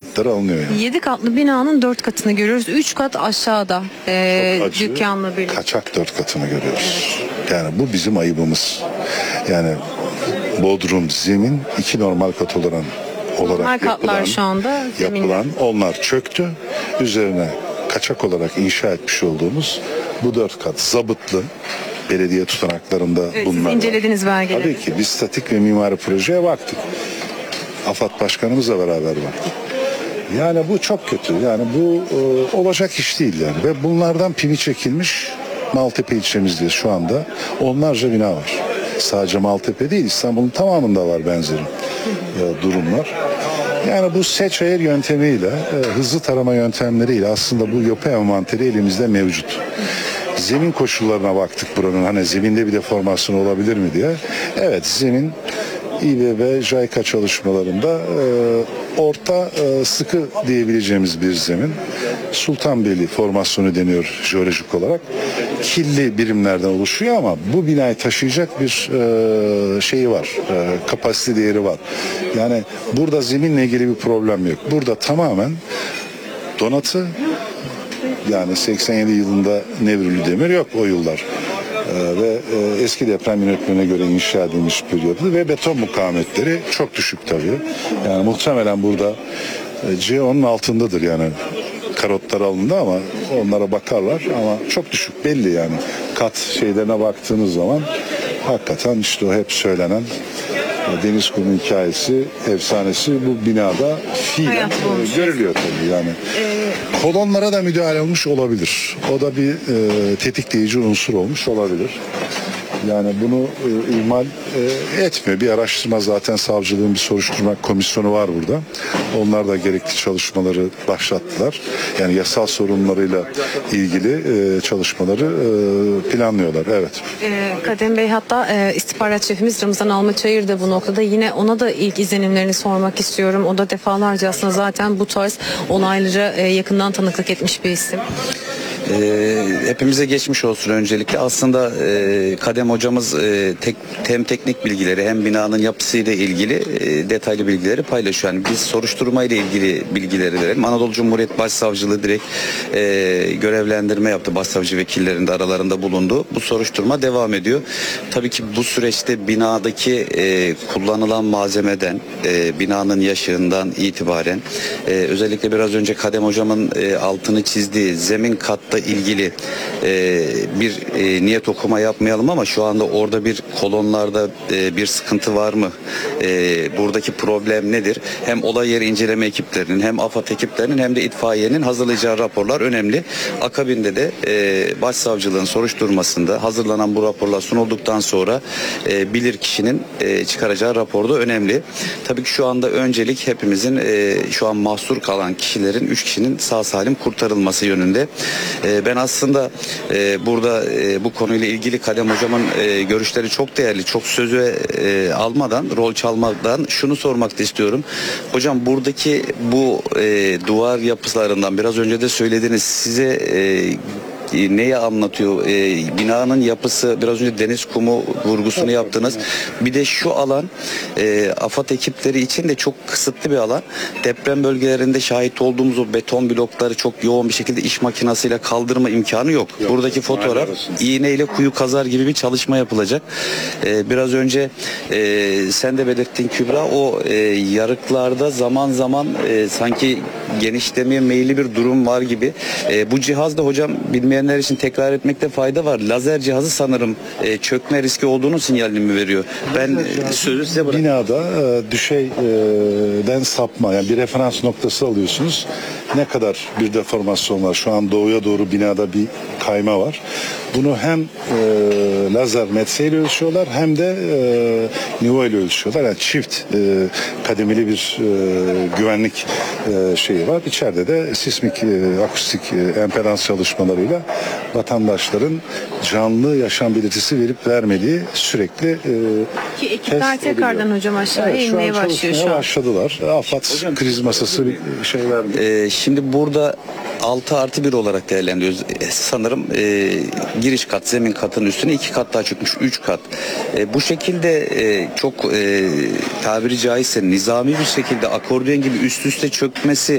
kayıtları alınıyor yani. 7 katlı binanın 4 katını görüyoruz. 3 kat aşağıda Acı, dükkanla birlikte. kaçak 4 katını görüyoruz. Yani bu bizim ayıbımız. Yani bodrum, zemin 2 normal kat olarak Normal katlar şu anda zeminli. yapılan onlar çöktü. Üzerine kaçak olarak inşa etmiş olduğumuz bu 4 kat zabıtlı belediye tutanaklarında Evet, bunlar siz var. incelediniz belgeleri. Tabii ki biz statik ve mimari projeye baktık. AFAD Başkanımızla beraber baktık. Yani bu çok kötü. Yani bu olacak iş değil yani. Ve bunlardan pimi çekilmiş Maltepe ilçemizde şu anda onlarca bina var. Sadece Maltepe değil, İstanbul'un tamamında var benzeri durumlar. Yani bu seç ayır yöntemiyle, hızlı tarama yöntemleriyle aslında bu yapı envanteri elimizde mevcut. Zemin koşullarına baktık buranın, hani zeminde bir deformasyon olabilir mi diye. Evet, zemin İBB, JICA çalışmalarında orta sıkı diyebileceğimiz bir zemin. Sultanbeyli formasyonu deniyor jeolojik olarak. Killi birimlerden oluşuyor ama bu binayı taşıyacak bir şeyi var. Kapasite değeri var. Yani burada zeminle ilgili bir problem yok. Burada tamamen donatı, yani 87 yılında Nevrülü demir yok o yıllar. Ve eski deprem yönetmeliğine göre inşa edilmiş periyodu ve beton mukavemetleri çok düşük tabii. Yani muhtemelen burada C10'un altındadır yani. Karotlar alındı ama onlara bakarlar ama çok düşük belli yani. Kat şeylerine baktığınız zaman hakikaten işte o hep söylenen deniz kumu hikayesi, efsanesi bu binada fiilen görülüyor tabii yani. Kolonlara da müdahale olmuş olabilir. O da bir tetikleyici unsur olmuş olabilir. Yani bunu ihmal etme. Bir araştırma zaten savcılığın bir soruşturma komisyonu var burada. Onlar da gerekli çalışmaları başlattılar. Yani yasal sorunlarıyla ilgili çalışmaları planlıyorlar. Evet. Kadem Bey, hatta istihbarat şefimiz Ramazan Almaçayır da bu noktada, yine ona da ilk izlenimlerini sormak istiyorum. O da defalarca aslında zaten bu tarz olaylara yakından tanıklık etmiş bir isim. Hepimize geçmiş olsun öncelikle. Aslında Kadem hocamız hem teknik bilgileri hem binanın yapısıyla ilgili detaylı bilgileri paylaşıyor. Yani biz soruşturma ile ilgili bilgileri verelim. Anadolu Cumhuriyet Başsavcılığı direkt görevlendirme yaptı. Başsavcı vekillerinin de aralarında bulundu. Bu soruşturma devam ediyor. Tabii ki bu süreçte binadaki kullanılan malzemeden, binanın yaşığından itibaren özellikle biraz önce Kadem hocamın altını çizdiği zemin katta ilgili bir niyet okuma yapmayalım ama şu anda orada bir kolonlarda bir sıkıntı var mı? Buradaki problem nedir? Hem olay yeri inceleme ekiplerinin hem AFAD ekiplerinin hem de itfaiyenin hazırlayacağı raporlar önemli. Akabinde de başsavcılığın soruşturmasında hazırlanan bu raporlar sunulduktan sonra bilirkişinin çıkaracağı rapor da önemli. Tabii ki şu anda öncelik hepimizin şu an mahsur kalan kişilerin 3 kişinin sağ salim kurtarılması yönünde. Ben aslında burada bu konuyla ilgili Kadem hocamın görüşleri çok değerli. Çok sözü almadan, rol çalmadan şunu sormak da istiyorum. Hocam buradaki bu duvar yapılarından biraz önce de söylediniz. Size neyi anlatıyor? Binanın yapısı, biraz önce deniz kumu vurgusunu yaptınız. Bir de şu alan AFAD ekipleri için de çok kısıtlı bir alan. Deprem bölgelerinde şahit olduğumuz o beton blokları çok yoğun bir şekilde iş makinasıyla kaldırma imkanı yok. Buradaki fotoğraf iğneyle kuyu kazar gibi bir çalışma yapılacak. Biraz önce sen de belirttin Kübra, o yarıklarda zaman zaman sanki genişlemeye meyilli bir durum var gibi. Bu cihaz da hocam bilmeyenler için tekrar etmekte fayda var. Lazer cihazı sanırım çökme riski olduğunu sinyalini mi veriyor? Ben sözü size bırakayım. Binada düşeyden sapma, yani bir referans noktası alıyorsunuz. Ne kadar bir deformasyon var? Şu an doğuya doğru binada bir kayma var. Bunu hem lazer metreyle ölçüyorlar hem de nivo ile ölçüyorlar. Yani çift kademeli bir güvenlik şeyi var. İçeride de sismik, akustik empedans çalışmalarıyla vatandaşların canlı yaşam belirtisi verip vermediği sürekli Ki ekipler tekrardan hocam aşağıya inmeye başlıyor şu an. Başladılar. AFAD kriz masası bir şey verdi. Şimdi burada 6+1 olarak değerlendiriyoruz. Sanırım giriş kat, zemin katının üstüne 2 kat daha çökmüş, 3 kat. Bu şekilde çok tabiri caizse nizami bir şekilde akordeon gibi üst üste çökmesi